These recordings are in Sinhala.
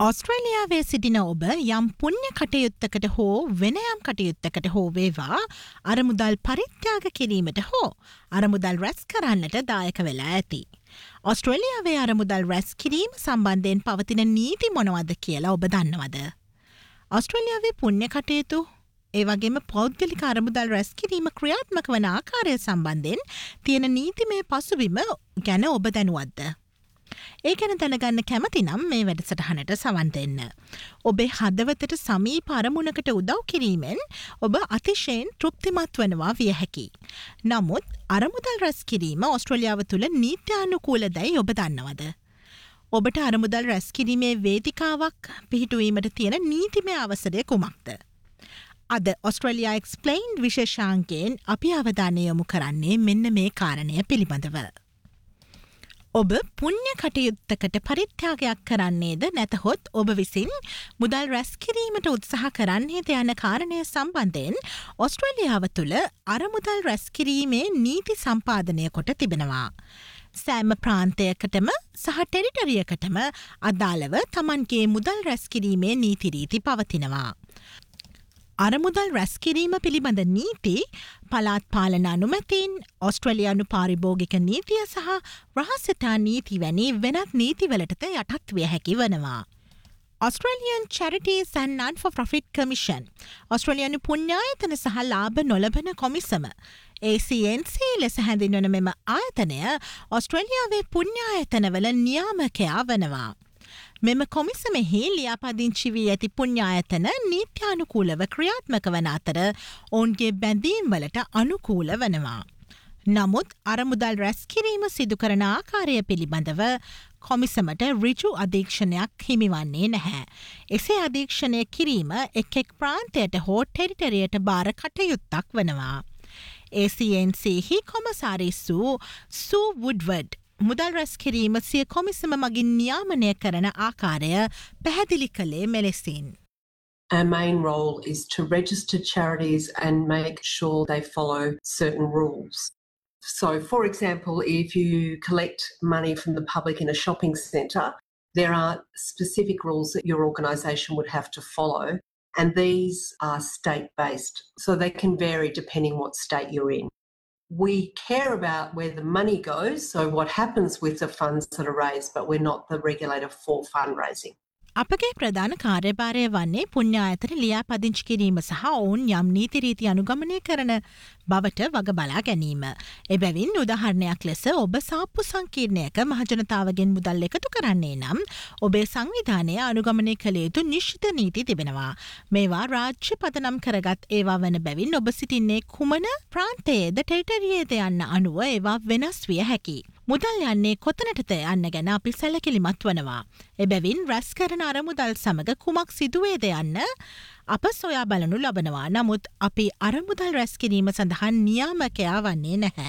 ඔස්ට්‍රේලියාවේ සිටින ඔබ යම් පුණ්‍ය කටයුත්තකට හෝ වෙන යම් කටයුත්තකට හෝ වේවා අරමුදල් පරිත්‍යාග කිරීමට හෝ අරමුදල් රැස් කරන්නට දායක වෙලා ඇති. ඔස්ට්‍රේලියාවේ අරමුදල් රැස් කිරීම සම්බන්ධයෙන් පවතින නීති මොනවද කියලා ඔබ දන්නවද? ඔස්ට්‍රේලියාවේ පුණ්‍ය කටයුතු ඒ වගේම පෞද්ගලික අරමුදල් රැස් කිරීම ක්‍රියාත්මක වන ආකාරය සම්බන්ධයෙන් තියෙන නීතිමය පසුබිම ගැන ඔබ දැනුවත්ද? ඒ ගැන දැනගන්න කැමති නම් මේ වැඩසටහනට සවන් දෙන්න. ඔබේ හදවතට සමීප අරමුණකට උදව් කිරීමෙන් ඔබ අතිශයින් තෘප්තිමත් වනවා විය හැකියි. නමුත් අරමුදල් රැස් කිරීම ඔස්ට්‍රේලියාව තුළ නීත්‍යානුකූලදැයි ඔබ දන්නවද? ඔබට අරමුදල් රැස් කිරීමේ වේදිකාවක් පිහිටුවීමට තියෙන නීතිමය අවසරය කුමක්ද? අද ඔස්ට්‍රේලියා එක්ස්ප්ලයින්ඩ් විශේෂාංකයෙන් අපි අවධානය යොමු කරන්නේ මෙන්න මේ කාරණය පිළිබඳව. ඔබ පුණ්‍ය කටයුත්තකට පරිත්‍යාගයක් කරන්නේද නැතහොත් ඔබ විසින් මුදල් රැස් කිරීමට උත්සාහ කරන්නේද යන කාරණය සම්බන්ධයෙන් ඔස්ට්‍රේලියාව තුළ අරමුදල් රැස් කිරීමේ නීති සම්පාදනය කොට තිබෙනවා. සෑම ප්‍රාන්තයකටම සහ ටෙරිටරියකටම අදාළව තමන්ගේ මුදල් රැස් කිරීමේ නීති රීති පවතිනවා. අරමුදල් රැස් කිරීම පිළිබඳ නීති පළාත් පාලන අනුමැතින් ඔස්ට්‍රේලියානු පාරිභෝගික නීතිය සහ රහසටා නීති වැනි වෙනත් නීතිවලටද යටත් විය හැකි වනවා. Australian Charities and Not-for-Profit Commission ඔස්ට්‍රේලියානු පුණ්‍යායතන සහ ලාභ නොලබන කොමිසම ACNC ලෙස හැඳින්වන මෙම ආයතනය ඔස්ට්‍රේලියාවේ පුණ්‍යායතනවල නියාමකයා වනවා. මෙම කොමිසමෙහි ලියාපදිංචි වී ඇති පුණ්‍යායතන නීත්‍යානුකූලව ක්‍රියාත්මක වන අතර ඔවුන්ගේ බැඳීම් වලට අනුකූල වනවා. නමුත් අරමුදල් රැස් කිරීම සිදු කරන ආකාරය පිළිබඳව කොමිසමට ඍජු අධීක්ෂණයක් හිමිවන්නේ නැහැ. එසේ අධීක්ෂණය කිරීම එක් ප්‍රාන්තයට හෝ ටෙරිටරියට බාර කටයුත්තක් වනවා. ACNC හි කොමසාරිස්සු සූ වුඩ්වර්ඩ් මුදල් රැස් කිරීම සිය කොමිසම මගින් නියාමනය කරන ආකාරය පැහැදිලි කළේ මෙලෙසින්. Our main role is to register charities and make sure they follow certain rules. So, for example, if you collect money from the public in a shopping centre, there are specific rules that your organisation would have to follow, and these are state-based, so they can vary depending what state you're in. We care about where the money goes, so what happens with the funds that are raised, but we're not the regulator for fundraising. අපගේ ප්‍රධාන කාර්යභාරය වන්නේ පුණ්‍යායතන ලියාපදිංචි කිරීම සහ ඔවුන් යම් නීති රීති අනුගමනය කරන බවට වග බලා ගැනීම. එබැවින් උදාහරණයක් ලෙස ඔබ සාප්පු සංකීර්ණයක මහජනතාවගෙන් මුදල් එකතු කරන්නේ නම් ඔබේ සංවිධානය අනුගමනය කළ යුතු නිශ්චිත නීති තිබෙනවා. මේවා රාජ්‍ය පදනම් කරගත් ඒවා වන බැවින් ඔබ සිටින්නේ කුමන ප්‍රාන්තයේද ටෙරිටරියේද යන්න අනුව ඒවා වෙනස් විය හැකියි. මුදල් යන්නේ කොතනටද යන්න ගැන අපි සැලකිලිමත් වනවා. එබැවින් රැස් කරන අරමුදල් සමග කුමක් සිදුවේද යන්න අප සොයා බලනු ලබනවා. නමුත් අපි අරමුදල් රැස් කිරීම සඳහා නියාමකයා වන්නේ නැහැ.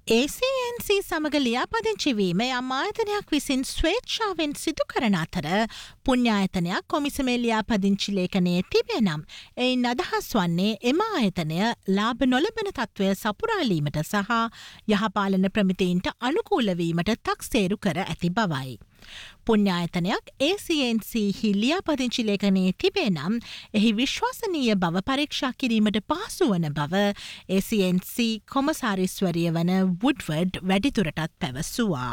ACNC සමග ලියාපදිංචි වීම යම් ආයතනයක් විසින් ස්වේච්ඡාවෙන් සිදු කරන අතර පුණ්‍යායතනයක් කොමිසමේ ලියාපදිංචි ලේඛනයේ තිබේ නම් එයින් අදහස් වන්නේ එම ආයතනය ලාභ නොලබන තත්ත්වය සපුරාලීමට සහ යහපාලන ප්‍රමිතීන්ට අනුකූල වීමට තක්සේරු කර ඇති බවයි. පුණ්‍යායතනයක් ACNC හි ලියාපදිංචි ලේඛනයේ තිබේ නම් එහි විශ්වාසනීය බව පරීක්ෂා කිරීමට පහසු වන බව ACNC කොමසාරිස්වරිය වන වුඩ්වර්ඩ් වැඩිදුරටත් පැවසුවා.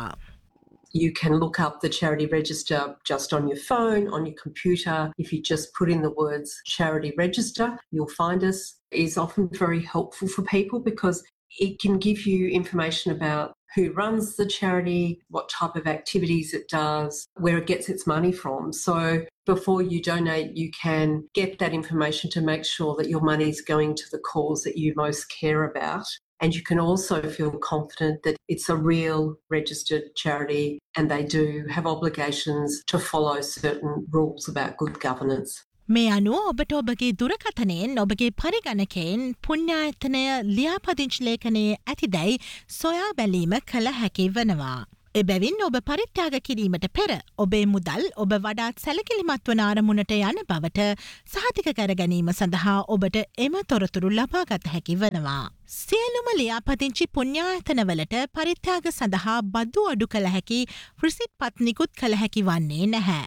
You can look up the charity register just on your phone, on your computer. If you just put in the words charity register, you'll find us. It's often very helpful for people because it can give you information about who runs the charity, what type of activities it does, where it gets its money from. So before you donate, you can get that information to make sure that your money is going to the cause that you most care about. And you can also feel confident that it's a real registered charity and they do have obligations to follow certain rules about good governance. මේ අනුව ඔබට ඔබගේ දුරකථනයෙන් ඔබගේ පරිගණකයෙන් පුණ්‍යායතනය ලියාපදිංචි ලේඛනයේ ඇතිදැයි සොයා බැලීම කළ හැකි වනවා. එබැවින් ඔබ පරිත්‍යාග කිරීමට පෙර ඔබේ මුදල් ඔබ වඩාත් සැලකිලිමත් වන අරමුණට යන බවට සහතික කර ගැනීම සඳහා ඔබට එම තොරතුරු ලබා ගත හැකි වනවා. සියලුම ලියාපදිංචි පුණ්‍යායතනවලට පරිත්‍යාග සඳහා බදු අඩු කළ හැකි රිසිට් පත් නිකුත් කළ හැකි වන්නේ නැහැ.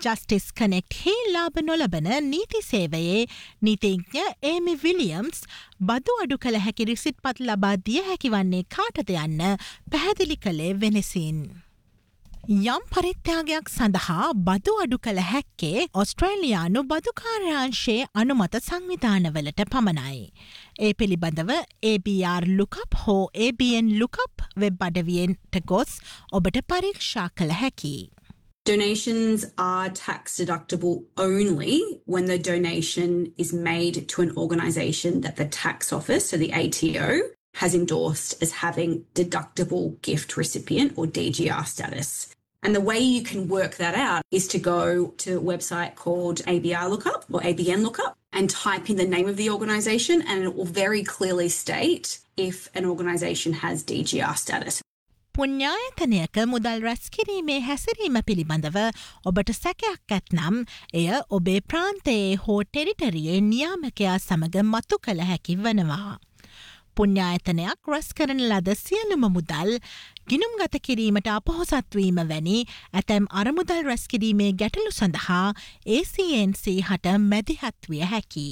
ජස්ටිස් කනෙක්ට් හි ලාභ නොලබන නීති සේවයේ නීතිඥ ඒමි විලියම්ස් බදු අඩු කළ හැකි රිසිට් පත් ලබා දිය හැකිවන්නේ කාටද යන්න පැහැදිලි කළේ වෙනසින්. යම් පරිත්‍යාගයක් සඳහා බදු අඩු කළ හැක්කේ ඔස්ට්‍රේලියානු බදු කාර්යාංශයේ අනුමත සංවිධානවලට පමණයි. ඒ පිළිබඳව ABR ලුකප් හෝ ABN ලුකප් වෙබ් අඩවියෙන්ට ගොස් ඔබට පරීක්ෂා කළ හැකි. Donations are tax deductible only when the donation is made to an organisation that the tax office, so the ATO, has endorsed as having deductible gift recipient or DGR status. And the way you can work that out is to go to a website called ABR Lookup or ABN Lookup and type in the name of the organisation, and it will very clearly state if an organisation has DGR status. පුඤ්ඤායතනයක මුදල් රැස් කිරීමේ හැසිරීම පිළිබඳව ඔබට සැකයක් ඇත්නම් එය ඔබේ ප්‍රාන්තයේ හෝ ටෙරිටරියේ නියාමකයා සමග මතු කළ හැකි වනවා. පුඤ්ඤායතනයක් රැස් කරන ලද සියලුම මුදල් ගිණුම්ගත කිරීමට අපොහොසත්වීම වැනි ඇතැම් අරමුදල් රැස් කිරීමේ ගැටලු සඳහා ACNC හට මැදිහත් විය හැකි.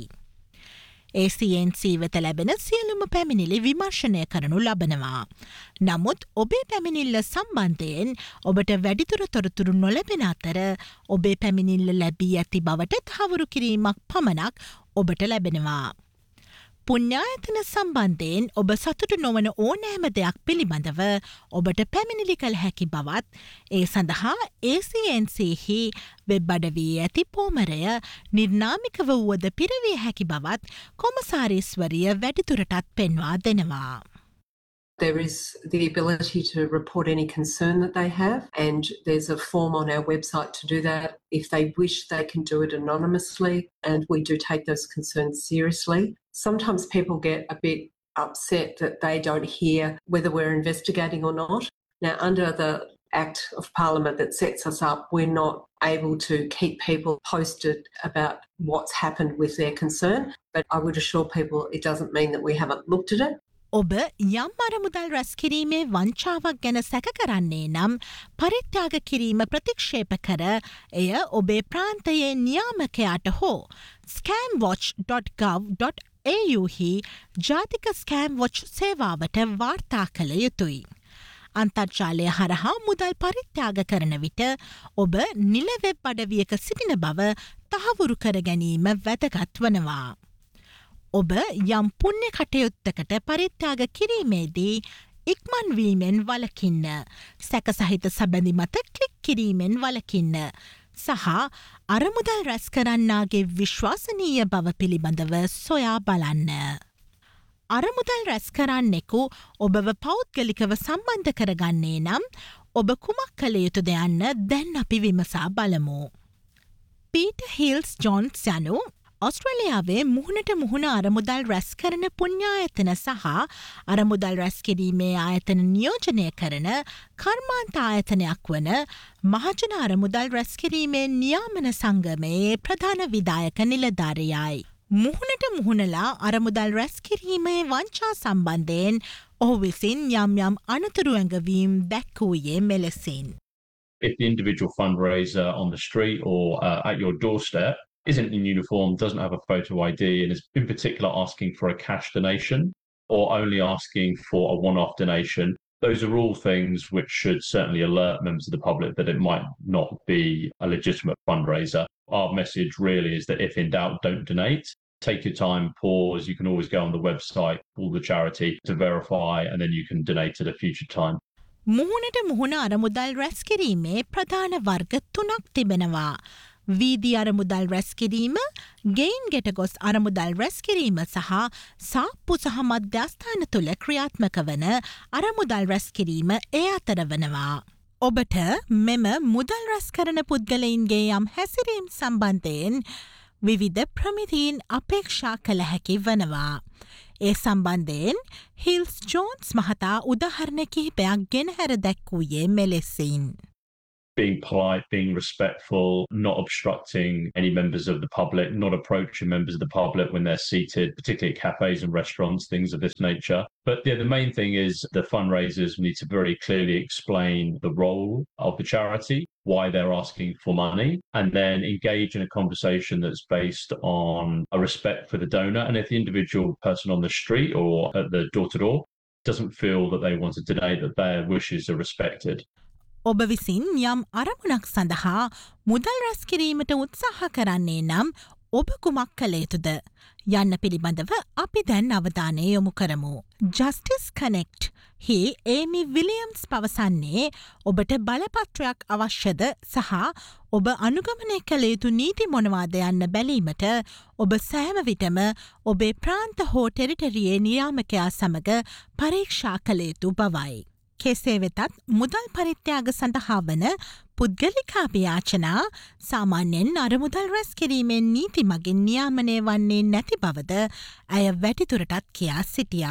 ACNC වෙත ලැබෙන සියලුම පැමිණිලි විමර්ශනය කරනු ලබනවා. නමුත් ඔබේ පැමිණිල්ල සම්බන්ධයෙන් ඔබට වැඩිදුර තොරතුරු නොලැබෙන අතර ඔබේ පැමිණිල්ල ලැබී ඇති බවට තහවුරු කිරීමක් පමණක් ඔබට ලැබෙනවා. පුඤ්ඤායතන සම්බන්ධයෙන් ඔබ සතුටු නොවන ඕනෑම දෙයක් පිළිබඳව ඔබට පැමිණිලි කළ හැකි බවත් ඒ සඳහා ACNC හි වෙබ් අඩවියේ ඇති පෝමරය නිර්නාමිකව වුවද පිරවිය හැකි බවත් කොමසාරිස්වරිය වැඩිදුරටත් පෙන්වා දෙනවා. There is the ability to report any concern that they have, and there's a form on our website to do that. If they wish, they can do it anonymously, and we do take those concerns seriously. Sometimes people get a bit upset that they don't hear whether we're investigating or not. Now, under the Act of Parliament that sets us up, we're not able to keep people posted about what's happened with their concern, but I would assure people it doesn't mean that we haven't looked at it. ඔබ යම් අරමුදල් රැස් කිරීමේ වංචාවක් ගැන සැක කරන්නේ නම් පරිත්‍යාග කිරීම ප්‍රතික්ෂේප කර එය ඔබේ ප්‍රාන්තයේ නියාමකයාට හෝ scamwatch.gov.au හි ජාතික ස්කෑම් වොච් සේවාවට වාර්තා කළ යුතුයි. අන්තර්ජාලය හරහා මුදල් පරිත්‍යාග කරන විට ඔබ නිල වෙබ් අඩවියක සිටින බව තහවුරු කර ගැනීම වැදගත් වනවා. ඔබ යම් පුණ්‍ය කටයුත්තකට පරිත්‍යාග කිරීමේදී ඉක්මන්වීමෙන් වලකින්න, සැකසහිත සබැඳි මත ක්ලික් කිරීමෙන් වලකින්න, සහ අරමුදල් රැස් කරන්නාගේ විශ්වාසනීය බව පිළිබඳව සොයා බලන්න. අරමුදල් රැස් කරන්නෙකු ඔබව පෞද්ගලිකව සම්බන්ධ කරගන්නේ නම් ඔබ කුමක් කළ යුතුද යන්න දැන් අපි විමසා බලමු. පීටර් හිල්ස් ජොන්ස් යනු ඔස්ට්‍රේලියාවේ මුහුණට මුහුණ අරමුදල් රැස් කරන පුඤ්ඤායතන සහ අරමුදල් රැස් කිරීමේ ආයතන නියෝජනය කරන කර්මාන්ත ආයතනයක් වන මහජන අරමුදල් රැස් කිරීමේ නියාමන සංගමයේ ප්‍රධාන විධායක නිලධාරියයි. මුහුණට මුහුණලා අරමුදල් රැස් කිරීමේ වංචා සම්බන්ධයෙන් ඔහු විසින් යම් යම් අනතුරු ඇඟවීම් දැක්වූයේ මෙලෙසින්. If the individual fundraiser on the street or at your doorstep isn't in uniform, doesn't have a photo ID, and is in particular asking for a cash donation or only asking for a one-off donation, those are all things which should certainly alert members of the public that it might not be a legitimate fundraiser. Our message really is that if in doubt, don't donate. Take your time, pause. You can always go on the website, call the charity to verify, and then you can donate at a future time. මුහුණට මුහුණ අරමුදල් රැස් කිරීමේ ප්‍රධාන වර්ග 3ක් තිබෙනවා. වීදි අරමුදල් රැස් කිරීම, ගෙයින් ගෙට ගොස් අරමුදල් රැස් කිරීම සහ සාප්පු සහ මධ්‍යස්ථාන තුළ ක්‍රියාත්මක වන අරමුදල් රැස් කිරීම ඒ අතර වනවා. ඔබට මෙම මුදල් රැස් කරන පුද්ගලයින්ගේ යම් හැසිරීම් සම්බන්ධයෙන් විවිධ ප්‍රමිතීන් අපේක්ෂා කළ හැකි වනවා. ඒ සම්බන්ධයෙන් හිල්ස් ජෝන්ස් මහතා උදාහරණ කිහිපයක් ගෙනහැර දැක්වූයේ මෙලෙසින්. being polite, being respectful, not obstructing any members of the public, not approaching members of the public when they're seated, particularly at cafes and restaurants, things of this nature. But yeah, the main thing is the fundraisers need to very clearly explain the role of the charity, why they're asking for money, and then engage in a conversation that's based on a respect for the donor. And if the individual person on the street or at the door-to-door doesn't feel that they want to donate, that their wishes are respected. ඔබ විසින් යම් අරමුණක් සඳහා මුදල් රැස් කිරීමට උත්සාහ කරන්නේ නම් ඔබ කුමක් කළ යුතුද යන්න පිළිබඳව අපි දැන් අවධානය යොමු කරමු. Justice Connect හි ඒමි විලියම්ස් පවසන්නේ ඔබට බලපත්‍රයක් අවශ්‍යද සහ ඔබ අනුගමනය කළ යුතු නීති මොනවාද යන්න බැලීමට ඔබ සෑම විටම ඔබේ ප්‍රාන්ත හෝ ටෙරිටරියේ නියාමකයා සමග පරීක්ෂා කළ යුතු බවයි. කෙසේ වෙතත් මුදල් පරිත්‍යාග සඳහා වන පුද්ගලිකාභියාචනා සාමාන්‍යයෙන් අරමුදල් රැස් කිරීමෙන් නීති මගින් නියාමනය වන්නේ නැති බවද ඇය වැඩිදුරටත් කියා සිටියා.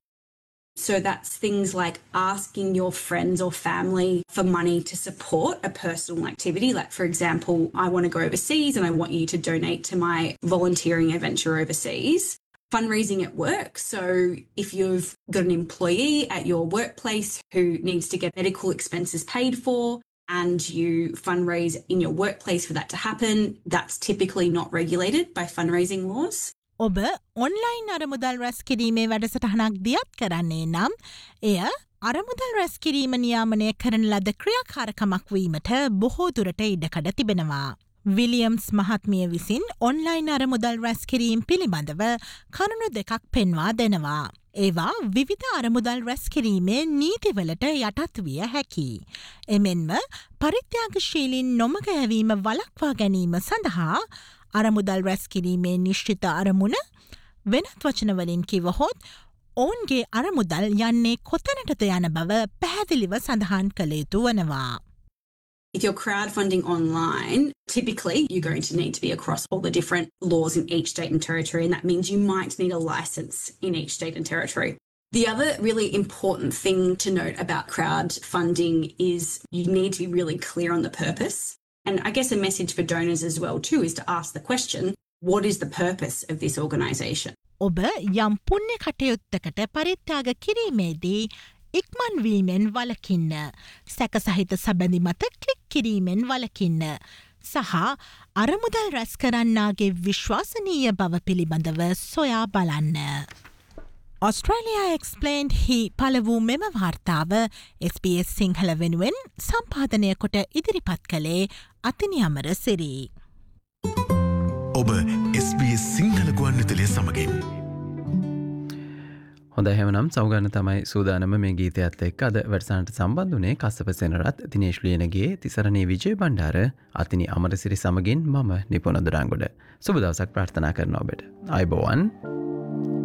So that's things like asking your friends or family for money to support a personal activity. Like, for example, I want to go overseas and I want you to donate to my volunteering adventure overseas. Fundraising at work. So if you've got an employee at your workplace who needs to get medical expenses paid for and you fundraise in your workplace for that to happen, that's typically not regulated by fundraising laws. ඔබ ඔන්ලයින් අරමුදල් රැස් කිරීමේ වැඩසටහනක් දියත් කරන්නේ නම් එය අරමුදල් රැස් කිරීම නියාමනය කරන ලද ක්‍රියාකාරකමක් වීමට බොහෝ දුරට ඉඩකඩ තිබෙනවා. විලියම්ස් මහත්මිය විසින් ඔන්ලයින් අරමුදල් රැස් කිරීම පිළිබඳව කරුණු දෙකක් පෙන්වා දෙනවා. ඒවා විවිධ අරමුදල් රැස් කිරීමේ නීතිවලට යටත් විය හැකි. එමෙන්ම පරිත්‍යාගශීලීන් නොමග යැවීම වළක්වා ගැනීම සඳහා අරමුදල් රැස් කිරීමේ නිශ්චිත අරමුණ වෙනත් වචනවලින් කිවහොත් ඔවුන්ගේ අරමුදල් යන්නේ කොතැනටද යන බව පැහැදිලිව සඳහන් කළ යුතු වනවා. If you're crowdfunding online, typically you're going to need to be across all the different laws in each state and territory, and that means you might need a license in each state and territory. The other really important thing to note about crowdfunding is you need to be really clear on the purpose. And I guess a message for donors as well too is to ask the question, what is the purpose of this organisation? ඔබ යම් පුණ්‍ය කටයුත්තකට පරිත්‍යාග කිරීමේදී ඉක්මන් වීමෙන් වලකින්න, සැකසහිත සබැඳි මත ක්ලික් කිරීමෙන් වලකින්න, සහ අරමුදල් රැස් කරන්නාගේ විශ්වාසනීය බව පිළිබඳව සොයා බලන්න. Australia Explained හි පළවූ මෙම වාර්තාව SBS සිංහල වෙනුවෙන් සම්පාදනය කොට ඉදිරිපත් කළේ අතිනි අමරසිරි. ඔබ SBS සිංහල ගුවන්විදුලිය සමගින් හොඳ එහෙමනම් සෞගන්න තමයි සූදානම මේ ගීතයත් එක්ක අද වැඩසටහනට සම්බන්ධ වුණේ කස්සප සෙනරත් දිනේෂ් ලියනගේ තිසරණේ විජය බණ්ඩාර අතිනි අමරසිරි සමගින් මම නිපුණ දුරංගොඩ සුබ දවසක් ප්‍රාර්ථනා කරනවා ඔබට. ආයුබෝවන්.